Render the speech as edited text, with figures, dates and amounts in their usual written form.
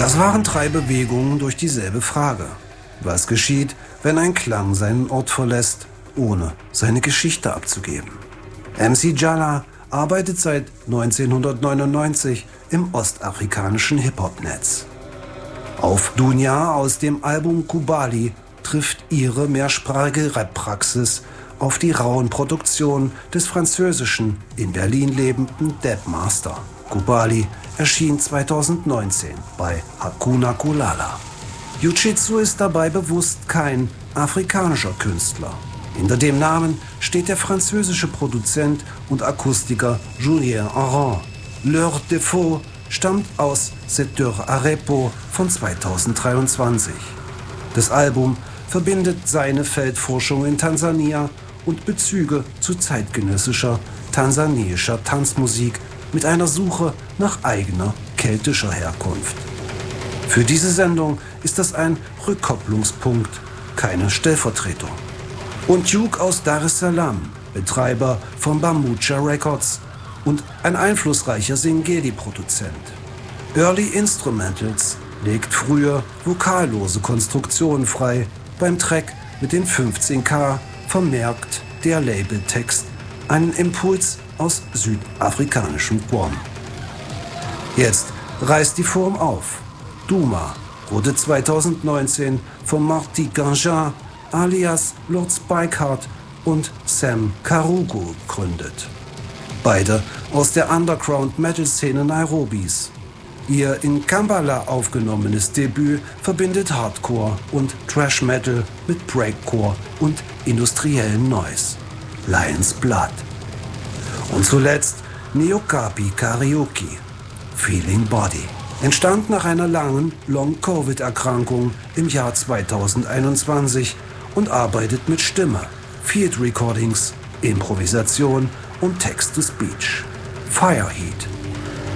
Das waren 3 Bewegungen durch dieselbe Frage. Was geschieht, wenn ein Klang seinen Ort verlässt, ohne seine Geschichte abzugeben? MC Jalla arbeitet seit 1999 im ostafrikanischen Hip-Hop-Netz. Auf Dunya aus dem Album Kubali trifft ihre mehrsprachige Rap-Praxis auf die rauen Produktionen des französischen, in Berlin lebenden Debmaster. Kubali erschien 2019 bei Hakuna Kulala. Jiu-Jitsu ist dabei bewusst kein afrikanischer Künstler. Hinter dem Namen steht der französische Produzent und Akustiker Julien Arand. Leur Défaut stammt aus Secteur Arepo von 2023. Das Album verbindet seine Feldforschung in Tansania und Bezüge zu zeitgenössischer tansaniischer Tanzmusik mit einer Suche nach eigener keltischer Herkunft. Für diese Sendung ist das ein Rückkopplungspunkt, keine Stellvertretung. Und Duke aus Dar es Salaam, Betreiber von Bambucha Records und ein einflussreicher Singeli-Produzent. Early Instrumentals legt frühe vokallose Konstruktionen frei. Beim Track mit den 15K vermerkt der Labeltext einen Impuls aus südafrikanischem Guam. Jetzt reißt die Form auf. Duma wurde 2019 von Marty Gangin alias Lord Spikeheart und Sam Karugu gegründet. Beide aus der Underground-Metal-Szene Nairobis. Ihr in Kampala aufgenommenes Debüt verbindet Hardcore und Thrash Metal mit Breakcore und industriellen Noise. Lion's Blood. Und zuletzt Neokapi Karaoke, Feeling Body. Entstand nach einer langen Long-Covid-Erkrankung im Jahr 2021 und arbeitet mit Stimme, Field Recordings, Improvisation und Text-to-Speech. Fireheat.